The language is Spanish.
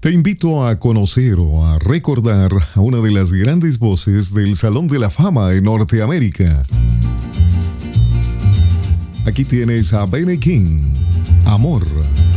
Te invito a conocer o a recordar a una de las grandes voces del Salón de la Fama en Norteamérica. Aquí tienes a Benny King, Amor.